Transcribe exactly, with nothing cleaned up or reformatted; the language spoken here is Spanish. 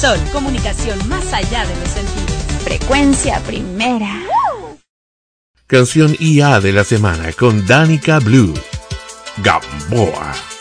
Sol, comunicación más allá de los sentidos. Frecuencia primera. Canción I A de la semana con Danica Blue, Gamboa.